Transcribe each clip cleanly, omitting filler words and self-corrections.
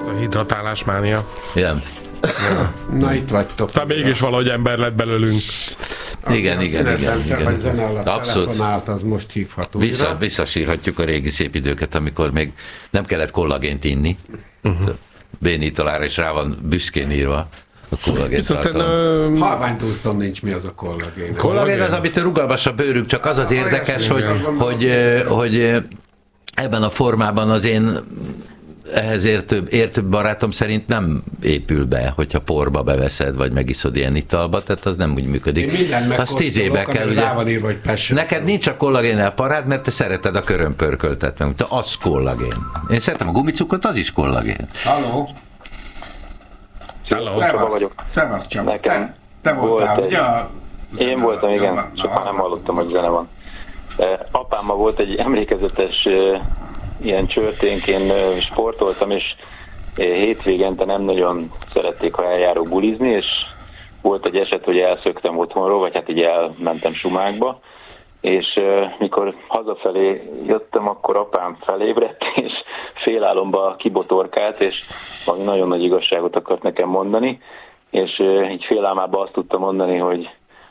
a hidratálásmánia. Igen. Na itt vagytok. Aztán mégis valahogy ember lett belőlünk. Igen. Ha zene alatt telefonált, az most hívható. Visszasírhatjuk a régi szép időket, amikor még nem kellett kollagént inni. Bénitalára is rá van büszkén írva a kollagén tartalom. Halványdúszton nincs, mi az a kollagén. Kollagén az, amit rugalmas a bőrük, csak az az érdekes, hogy ebben a formában az én ehhez értőbb barátom szerint nem épül be, hogyha porba beveszed, vagy megiszod ilyen italba, tehát az nem úgy működik. Az 10 éve kell, ugye. Neked nincs a kollagénnel parád, mert te szereted a körömpörköltet, meg te az kollagén. Én szeretem a gumicukrot, az is kollagén. Halló? Szevasz Csaba. Te voltál, ugye? Én voltam, igen, csak nem hallottam, hogy zene van. Apámmal volt egy emlékezetes ilyen csörténk, én sportoltam, és hétvégente nem nagyon szerették, ha eljárok bulizni, és volt egy eset, hogy elszöktem otthonról, vagy hát így elmentem sumákba, és mikor hazafelé jöttem, akkor apám felébredt, és félálomba kibotorkált, és valami nagyon nagy igazságot akart nekem mondani, és így félálmában azt tudta mondani, hogy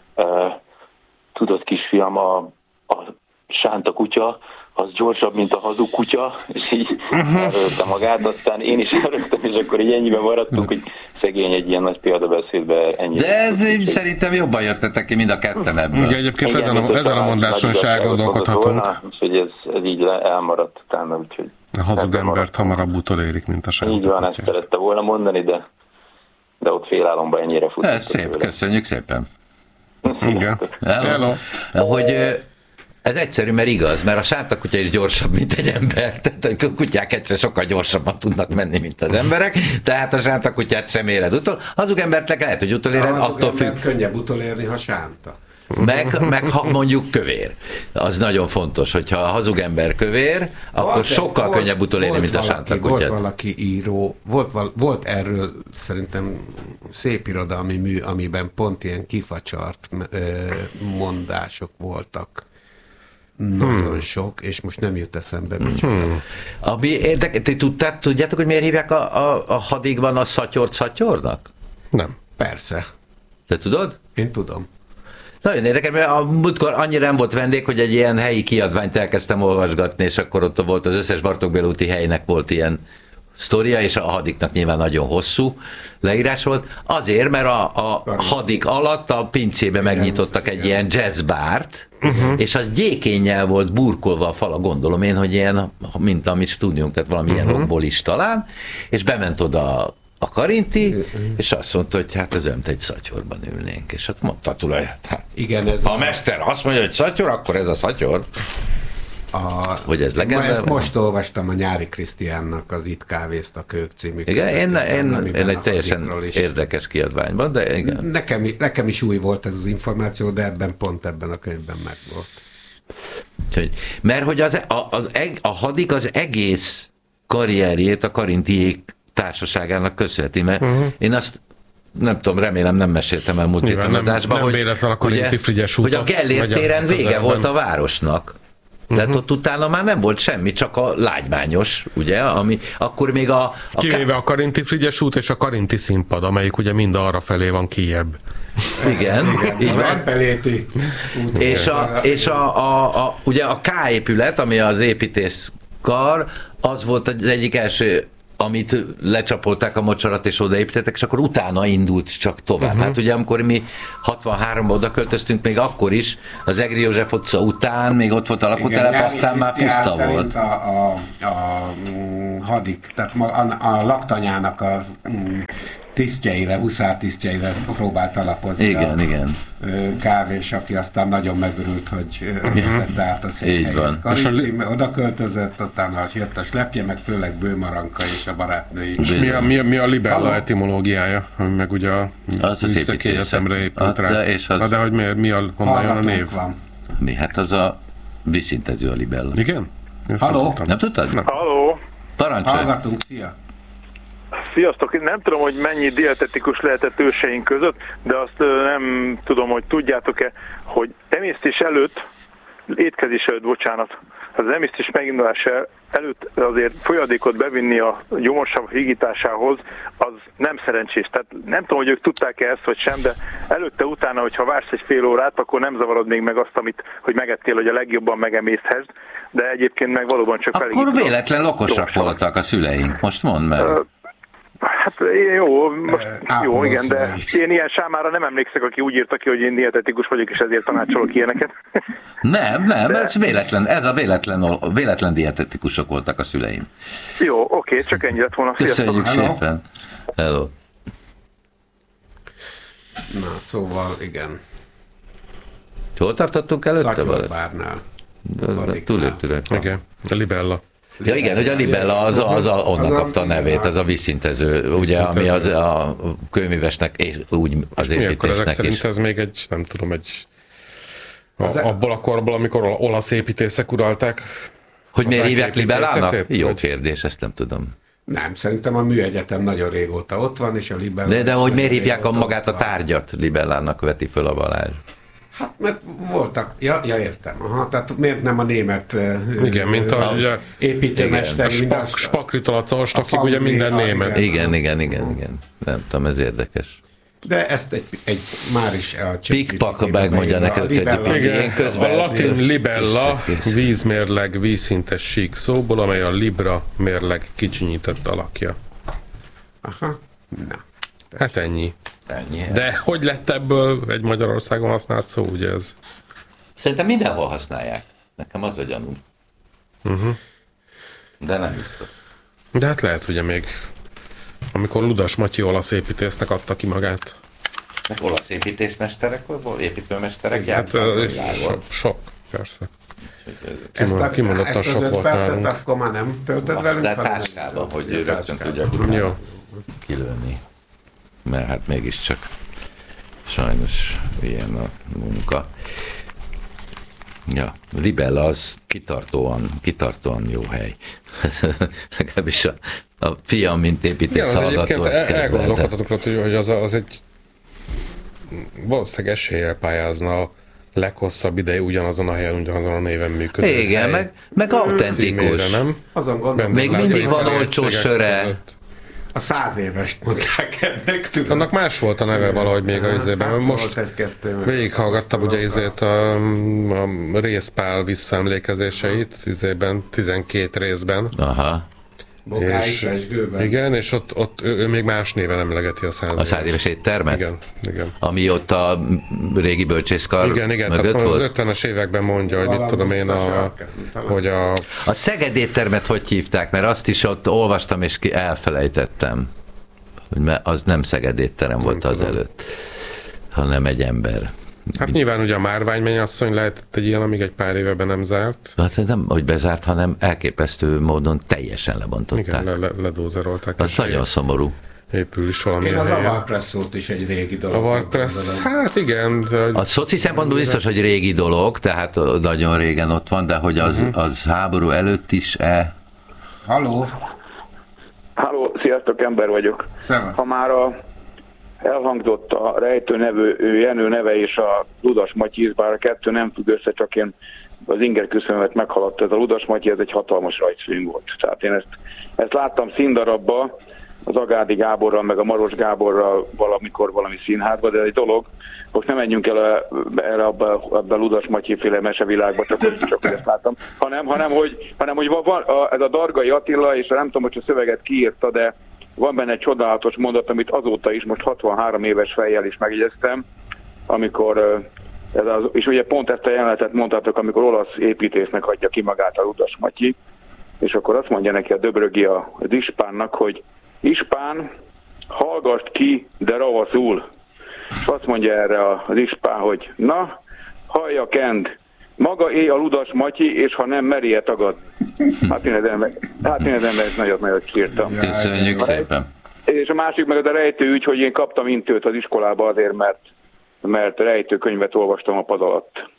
tudod kisfiam, a sánta kutya, az gyorsabb, mint a hazug kutya, és így elrögte magát, aztán én is elrögtem, és akkor így ennyiben maradtunk, hogy szegény egy ilyen nagy példabeszédbe ennyi. De ez szerintem jobban jöttetek ki mind a ketten ebből. Igen, egyébként ezen a mondáson is elgondolkodhatunk. Úgyhogy ez így elmaradt utána, úgyhogy... A hazug embert hamarabb utolérik, mint a sánta kutya. Így van, ezt szerette volna mondani, de ott félálomba ennyire futott. Ez szép, köszönjük szépen. Igen. Hello. Hogy ez egyszerű, mert igaz, mert a sántakutya is gyorsabb, mint egy ember. Tehát a kutyák egyszer sokkal gyorsabban tudnak menni, mint az emberek, tehát a sántakutyát sem éred utol. Hazug embert lehet, hogy utoléred, attól függ. Könnyebb utolérni, ha sánta. Meg ha mondjuk kövér. Az nagyon fontos, hogyha a hazug ember kövér, akkor sokkal könnyebb utolérni, mint a sántakutyát. Volt valaki író, volt erről szerintem szép irodalmi mű, amiben pont ilyen kifacsart mondások voltak. Nagyon sok, és most nem jut eszembe micsoda. Ami érdekes, tudjátok, hogy miért hívják a hadigban a szatyort szatyornak? Nem. Persze. Te tudod? Én tudom. Nagyon érdekes, mert a múltkor annyira nem volt vendég, hogy egy ilyen helyi kiadványt elkezdtem olvasgatni, és akkor ott volt az összes Bartók Béla úti helynek volt ilyen sztoria, és a hadiknak nyilván nagyon hosszú leírás volt. Azért, mert a hadik alatt a pincébe megnyitottak egy ilyen jazzbárt, és az gyékénnyel volt burkolva a fala, gondolom én, hogy ilyen, mint amit tudjunk, tehát valami ilyen okból is talán, és bement oda a Karinti, és azt mondta, hogy hát ez önt egy szatyorban ülnénk, és ott mondta tulaj, hát, igen, ez ha a mester azt mondja, hogy szatyor, akkor ez a szatyor. Hogy ez ezt most olvastam a Nyári Krisztiánnak az Itt kávéztak ők című. Igen, én egy teljesen érdekes kiadványban, de igen. Nekem is új volt ez az információ, de pont ebben a könyvben megvolt. Mert hogy a hadik az egész karrierjét a Karintiék társaságának köszönheti, mert én azt nem tudom, remélem nem meséltem el múlt héten adásban, hogy a Gellért téren vége volt a városnak. Tehát ott utána már nem volt semmi, csak a lágymányos, ugye, ami akkor még kivéve a Karinti Frigyes út és a Karinti színpad, amelyik ugye mind arra felé van kijebb. Igen, így van. És ugye a K épület, ami az építészkar, az volt az egyik első, amit lecsapolták a mocsarat és odaépítettek, és akkor utána indult csak tovább. Hát ugye amikor mi 63-ban oda költöztünk, még akkor is az Egri József utca után, még ott volt a lakótelep, aztán már puszta volt. A hadik, tehát a laktanyának a tisztjeire, huszártisztjeire próbált alapozni. Igen. Kávés, aki aztán nagyon megörült, hogy tette át a székhelyet. Karinti oda költözött, utána jött a slepje, meg főleg Bőmaranka és a barátnői. És mi a libella etimológiája, ami meg ugye a Műszaki Egyetemre épült rá. De hogy honnan jön a név? Mi? Hát az a vízszintező a libella. Igen? Halló? Nem tudtad? Halló? Parancsolj! Hallgatunk, szia! Sziasztok! Nem tudom, hogy mennyi dietetikus lehetett őseink között, de azt nem tudom, hogy tudjátok-e, hogy emésztés előtt, étkezés előtt, bocsánat, az emisztis megindulása előtt azért folyadékot bevinni a gyomorsav hígításához, az nem szerencsés. Tehát nem tudom, hogy ők tudták-e ezt vagy sem, de előtte-utána, hogyha vársz egy fél órát, akkor nem zavarod még meg azt, hogy megettél, hogy a legjobban megemészhessd, de egyébként meg valóban csak felégít. Akkor véletlen okosak voltak a szüleink, most mondd meg. Hát jó, jó, igen, de én ilyen sámára nem emlékszek, aki úgy írta ki, hogy én dietetikus vagyok, és ezért tanácsolok ilyeneket. Nem, ez véletlen, véletlen dietetikusok voltak a szüleim. Jó, oké, csak ennyi lett volna. Köszönjük szépen. Hello. Na, szóval igen. Hol tartottunk előtte? Szatyorbárnál. Túléptünk. Igen, a libella. Ja igen, hogy a libella onnan kapta a nevét, ez a vízszintező, ugye, ami az a kőművesnek és úgy az építésznek is. Szerint ez még egy, nem tudom, abból a korból, amikor olasz építészek uralták. Hogy miért hívják libellának? Jó kérdés, ezt nem tudom. Nem, szerintem a műegyetem nagyon régóta ott van, és a libella... De hogy miért hívják magát a tárgyat libellának veti föl a Balázs? Hát, mert voltak, ja értem, tehát miért nem a német igen, mint a építőmester, a Spakritól a Colstakig, ugye minden német. Igen. Nem tudom, ez érdekes. De ezt egy már is Pikpak megmondja neked, hogy a latin libella vízmérleg, vízszintes sík szóból, amely a libra mérleg kicsinyített alakja. Aha, na. Hát ennyi. De hogy lett ebből egy Magyarországon használt szó, ugye ez? Szerintem mindenhol használják. Nekem az a gyanú. De nem biztos. De hát lehet, ugye még amikor Ludas Matyi olasz építésznek adta ki magát. Meg olasz építészmesterek, építőmesterek? Hát sok, persze. Ezt az 5 percet akkor már nem töltöd velünk? De táskában, hogy rögtön tudjak kilőni. Mert hát mégiscsak sajnos ilyen a munka. Ja, libella az kitartóan jó hely. Legalábbis a fiam, mint építész hallgató, azt elgondolkodhatok, hogy az egy valószínűleg eséllyel pályázna a leghosszabb ideig ugyanazon a helyen, ugyanazon a néven működő. Igen, meg autentikus. Még mindig van olcsó söre. A 100 évest mondták ennek, tudom. Annak más volt a neve valahogy még az izében. Most végighallgattam ugye izét a Rézpál visszaemlékezéseit izében, 12 részben. Aha. Bokáig, Pesgőben. Igen, és ott ő még más néven emlegeti a 100 éves éttermet? Igen. Ami ott a régi bölcsészkar igen, mögött tehát volt? Az 50-es években mondja, hogy mit tudom én, hogy a... A Szeged éttermet hogy hívták? Mert azt is ott olvastam, és elfelejtettem. Mert az nem Szeged étterem volt az előtt, hanem egy ember. Hát nyilván ugye a Márvány mennyasszony lehetett egy ilyen, amíg egy pár éveben nem zárt. Hát nem, hogy bezárt, hanem elképesztő módon teljesen lebontották. Igen, ledózerolták. Az nagyon szomorú. Épül is valami. Én az Avarpress volt is egy régi dolog. Avarpress, hát igen. De... A szoci szempontból biztos, hogy régi dolog, tehát nagyon régen ott van, de hogy az háború előtt is-e? Halló, sziasztok, Ember vagyok. Szevasz. Ha már elhangzott a Rejtő nevű Jenő neve és a Ludas Matyi, bár a kettő nem függ össze, csak én az inger küszöbömet meghaladta. Ez a Ludas Matyi, ez egy hatalmas rajzfilm volt. Tehát én ezt láttam színdarabba, az Agádi Gáborral, meg a Maros Gáborral valamikor valami színházba, de ez egy dolog. Most nem menjünk el erre a Ludas Matyi féle mesevilágba, csak hogy ezt láttam, hanem hogy van, ez a Dargai Attila, és nem tudom, hogy a szöveget kiírta, de van benne egy csodálatos mondat, amit azóta is, most 63 éves fejjel is megjegyeztem, amikor, és ugye pont ezt a jelenetet mondtátok, amikor olasz építésznek adja ki magát a Ludas Matyi, és akkor azt mondja neki a Döbrögi az Ispánnak, hogy Ispán, hallgass ki, de ravaszul. És azt mondja erre az Ispán, hogy na, hallja Kend, maga éj a Ludas Matyi, és ha nem, merje tagadni. Hát én ezen nagyot sírtam. Köszönjük szépen. És a másik meg az a rejtőügy, hogy én kaptam intőt az iskolába azért, mert rejtőkönyvet olvastam a pad alatt.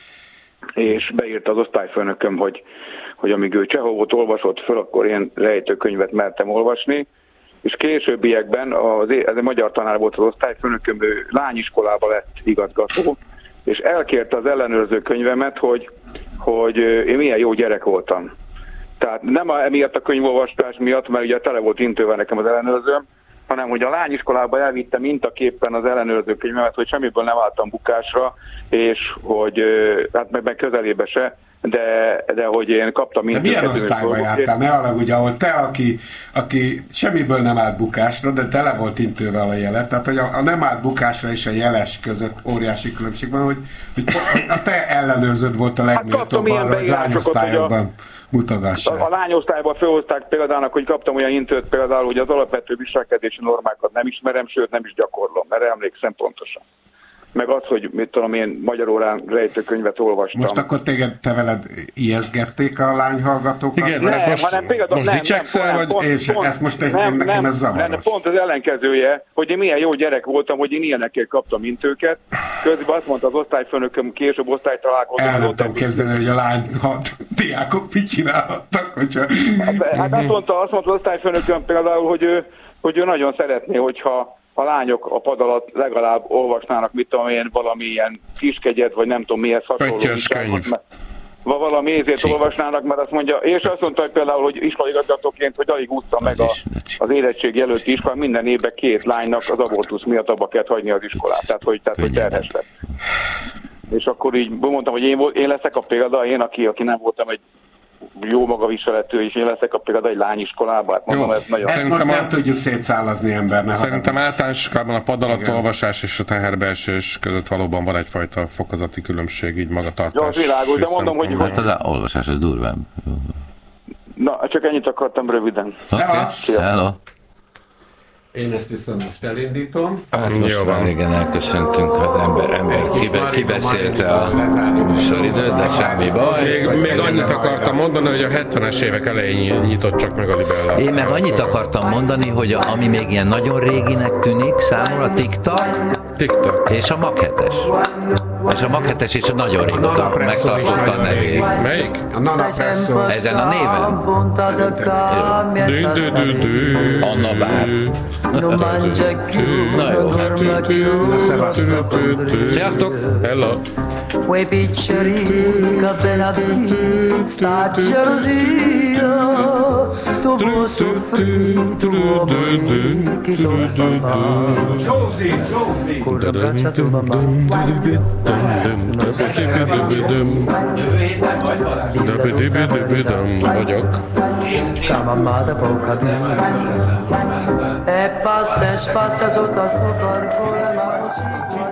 És beírta az osztályfőnököm, hogy amíg ő Csehovot olvasott föl, akkor én rejtőkönyvet mertem olvasni, és későbbiekben, ez egy magyar tanár volt az osztályfőnököm, ő lányiskolába lett igazgató, és elkérte az ellenőrző könyvemet, hogy hogy én milyen jó gyerek voltam. Tehát nem emiatt a könyvolvasás miatt, mert ugye tele volt intővel nekem az ellenőrzőm, hanem hogy a lányiskolába elvitte mintaképpen az ellenőrző könyvemet, hogy semmiből nem álltam bukásra, és hogy hát meg közelébe se, de hogy én kaptam intőket. De milyen osztályba jártál? Ne alagudj, ahol te, aki semmiből nem állt bukásra, de tele volt intővel a jelet, tehát hogy a nem állt bukásra és a jeles között óriási különbség van, hogy a te ellenőrződ volt a legméltóbb arra, hogy lányosztályokban mutogassál. A lányosztályban felhozták példának, hogy kaptam olyan intőt például, hogy az alapvető viselkedési normákat nem ismerem, sőt nem is gyakorlom, mert emlékszem pontosan. Meg az, hogy mit tudom én, magyar órán rejtőkönyvet olvastam. Most akkor te veled ijeszgették a lányhallgatókat? Igen, nem, hanem például most dicsekszel, vagy? És ezt most nekem ez zavaros. Nem, pont az ellenkezője, hogy én milyen jó gyerek voltam, hogy én ilyenekkel kaptam intőket. Közben azt mondta az osztályfőnököm, később osztálytalálkozón. El nem tudom képzelni, hogy a diákok mit csinálhattak, hogyha... Hát azt mondta az osztályfőnököm például, hogy ő nagyon szeretné, hogyha a lányok a pad alatt legalább olvasnának, mit tudom én, valamilyen kiskegyet, vagy nem tudom mihez hasonló. Valami ezért olvasnának, mert azt mondja, és azt mondta, hogy például, hogy iskolaigazgatóként, hogy alig úszta meg az érettségi előtti iskolán, minden évben 2 lánynak az abortusz miatt abba kellett hagyni az iskolát, tehát hogy terhes lett. És akkor így mondtam, hogy én leszek a példa, én, aki nem voltam egy jó magaviselető, és én leszek a például egy lányiskolában. Hát mondom, ez nagyon... Ezt most nem tudjuk szétszállazni embernek. Szerintem általános iskolában a pad alatt olvasás és a teherbeesés között valóban van egyfajta fokozati különbség, így magatartás. Ja, az világos, de mondom, hogy... Hát az olvasás, az durvább. Na, csak ennyit akartam röviden. Szevasz! Hello! Én ezt viszont most elindítom. Hát most már régen elköszöntünk, az ember kibeszélte a műsoridőt, de semmi baj. Még annyit akartam mondani, hogy a 70-es évek elején nyitott csak meg a Libella. Én meg annyit akartam mondani, hogy ami még ilyen nagyon réginek tűnik számomra, TikTok és a Mag 7-es. És a Mag 7-es is nagyon régóta megtartotta a nevét. Melyik? A Nanapresso. Ezen a néven? Anna Bár. Na jó. Na szevasztok. Sziasztok! Hello! Quei picceri capelli sta gelosia tu vuoi soffrire tu vuoi chi lo fa con la braccia tua mamma vagyok. la mamma da poca e passa sotto sto corpo la così.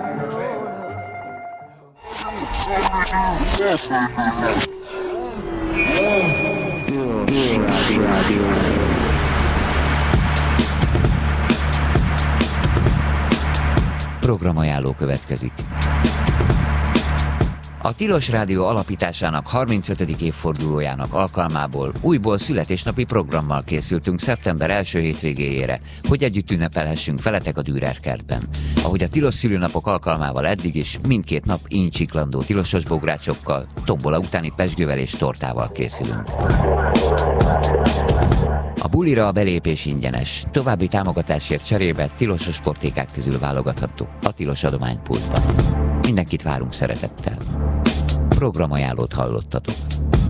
Programajánló következik. A Tilos Rádió alapításának 35. évfordulójának alkalmából újból születésnapi programmal készültünk szeptember első hétvégéjére, hogy együtt ünnepelhessünk veletek a Dürer kertben. Ahogy a Tilos szülőnapok alkalmával eddig is, mindkét nap incsiklandó tilosos bográcsokkal, tombola utáni pezsgővel és tortával készülünk. A bulira a belépés ingyenes, további támogatásért cserébe tilosos sportékák közül válogathattuk a Tilos adománypultban. Mindenkit várunk szeretettel. Programajánlót hallottatok.